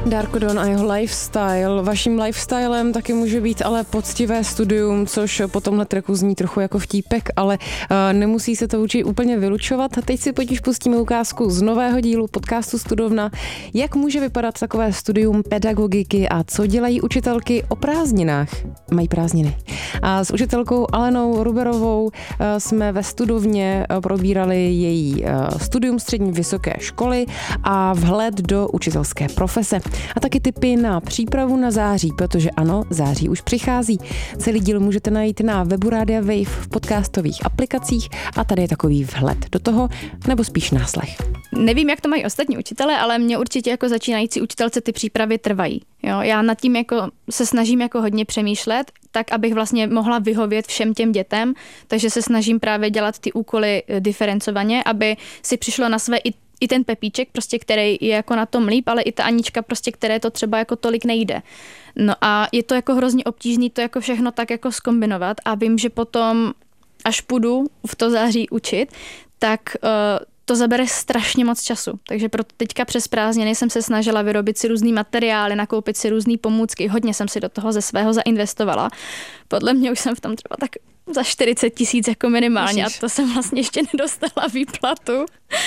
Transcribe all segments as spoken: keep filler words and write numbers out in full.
Darko Don a jeho lifestyle. Vaším lifestylem taky může být ale poctivé studium, což po tomhle tracku zní trochu jako vtípek, ale uh, nemusí se to určitě úplně vylučovat. A teď si pojď pustíme ukázku z nového dílu podcastu Studovna. Jak může vypadat takové studium pedagogiky a co dělají učitelky o prázdninách? Mají prázdniny. A s učitelkou Alenou Ruberovou uh, jsme ve Studovně uh, probírali její uh, studium střední vysoké školy a vhled do učitelské profese. A taky tipy na přípravu na září, protože ano, září už přichází. Celý díl můžete najít na webu Rádia Wave v podcastových aplikacích a tady je takový vhled do toho, nebo spíš náslech. Nevím, jak to mají ostatní učitelé, ale mě určitě jako začínající učitelce ty přípravy trvají. Jo? Já nad tím jako se snažím jako hodně přemýšlet, tak abych vlastně mohla vyhovět všem těm dětem, takže se snažím právě dělat ty úkoly diferencovaně, aby si přišlo na své i I ten Pepíček, prostě, který je jako na tom líp, ale i ta Anička, prostě, které to třeba jako tolik nejde. No a je to jako hrozně obtížný to jako všechno tak jako zkombinovat a vím, že potom, až půjdu v to září učit, tak uh, to zabere strašně moc času. Takže proto teďka přes prázdniny jsem se snažila vyrobit si různý materiály, nakoupit si různý pomůcky. Hodně jsem si do toho ze svého zainvestovala. Podle mě už jsem v tom třeba tak za čtyřicet tisíc jako minimálně Ježiš. A to jsem vlastně ještě nedostala výplatu.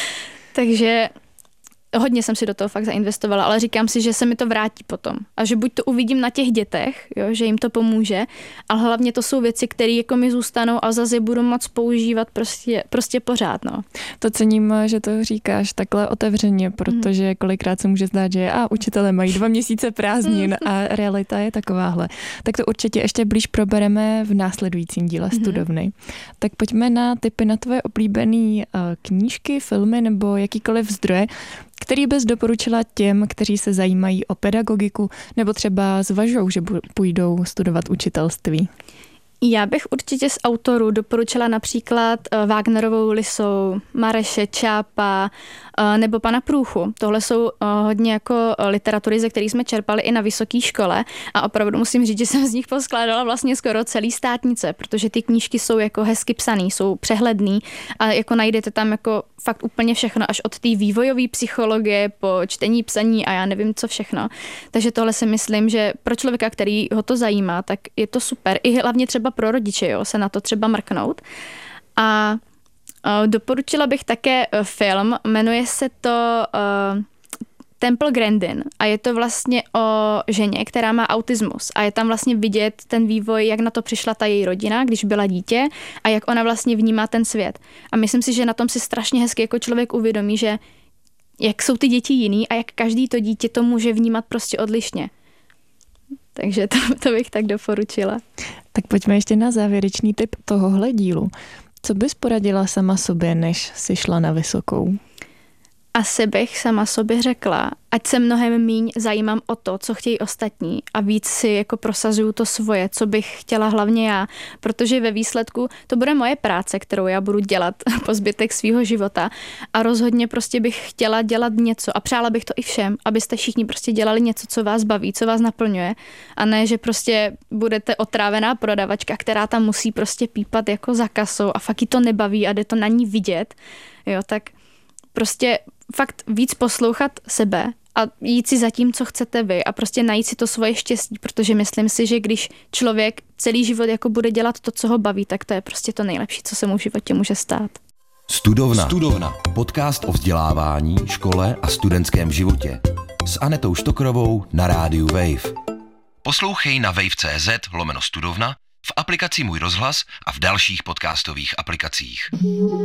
Takže hodně jsem si do toho fakt zainvestovala, ale říkám si, že se mi to vrátí potom. A že buď to uvidím na těch dětech, jo, že jim to pomůže, ale hlavně to jsou věci, které jako mi zůstanou a zase je budu moc používat prostě, prostě pořád. No. To cením, že to říkáš takhle otevřeně, protože kolikrát se může zdát, že a učitelé mají dva měsíce prázdnin a realita je takováhle. Tak to určitě ještě blíž probereme v následujícím díle Studovny. Tak pojďme na tipy na tvoje oblíbené knížky, filmy nebo jakýkoliv zdroje, který bys doporučila těm, kteří se zajímají o pedagogiku nebo třeba zvažují, že půjdou studovat učitelství? Já bych určitě z autorů doporučila například Wagnerovou Lisou, Mareše Čápa nebo pana Průchu. Tohle jsou hodně jako literatury, ze kterých jsme čerpali i na vysoké škole a opravdu musím říct, že jsem z nich poskládala vlastně skoro celý státnice, protože ty knížky jsou jako hezky psaný, jsou přehledný a jako najdete tam jako fakt úplně všechno, až od té vývojové psychologie po čtení, psaní a já nevím co všechno. Takže tohle si myslím, že pro člověka, který ho to zajímá, tak je to super. I hlavně třeba pro rodiče, jo, se na to třeba mrknout. A uh, doporučila bych také uh, film, jmenuje se to uh, Temple Grandin a je to vlastně o ženě, která má autismus a je tam vlastně vidět ten vývoj, jak na to přišla ta její rodina, když byla dítě a jak ona vlastně vnímá ten svět. A myslím si, že na tom si strašně hezky jako člověk uvědomí, že jak jsou ty děti jiný a jak každý to dítě to může vnímat prostě odlišně. Takže to, to bych tak doporučila. Tak pojďme ještě na závěrečný tip tohohle dílu. Co bys poradila sama sobě, než jsi šla na vysokou? Asi bych sama sobě řekla, ať se mnohem míň zajímám o to, co chtějí ostatní a víc si jako prosazuju to svoje, co bych chtěla hlavně já, protože ve výsledku to bude moje práce, kterou já budu dělat po zbytek svýho života a rozhodně prostě bych chtěla dělat něco a přála bych to i všem, abyste všichni prostě dělali něco, co vás baví, co vás naplňuje a ne, že prostě budete otrávená prodavačka, která tam musí prostě pípat jako za kasou a fakt jí to nebaví a jde to na ní vidět, jo, tak prostě fakt víc poslouchat sebe a jít si za tím, co chcete vy a prostě najít si to svoje štěstí, protože myslím si, že když člověk celý život jako bude dělat to, co ho baví, tak to je prostě to nejlepší, co se mu v životě může stát. Studovna. Studovna. Podcast o vzdělávání, škole a studentském životě. S Anetou Štokrovou na rádiu Wave. Poslouchej na wave tečka cz lomeno studovna, v aplikaci Můj rozhlas a v dalších podcastových aplikacích.